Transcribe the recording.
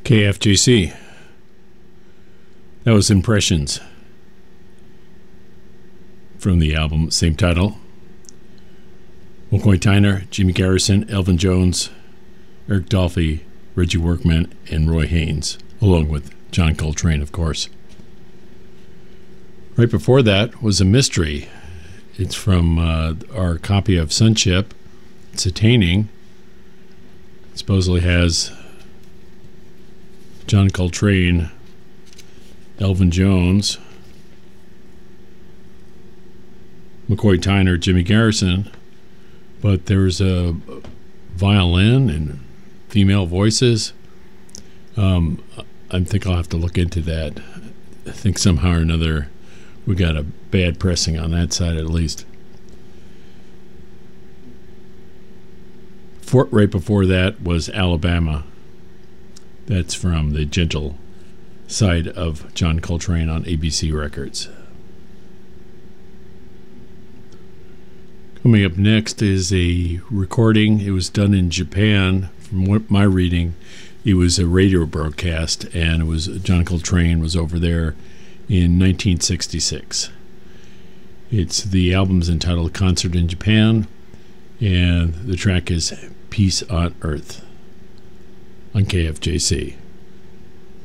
KFJC. That was Impressions from the album, same title. McCoy Tyner, Jimmy Garrison, Elvin Jones, Eric Dolphy, Reggie Workman, and Roy Haynes, along with John Coltrane, of course. Right before that was A Mystery. It's from our copy of Sunship. It's Attaining. It supposedly has John Coltrane, Elvin Jones, McCoy Tyner, Jimmy Garrison, but there's a violin and female voices. I think I'll have to look into that. I think somehow or another we got a bad pressing on that side at least. Right before that was Alabama. That's from the gentle side of John Coltrane on ABC Records. Coming up next is a recording. It was done in Japan. From what my reading, it was a radio broadcast, and it was John Coltrane was over there in 1966. The album's entitled Concert in Japan, and the track is Peace on Earth on KFJC.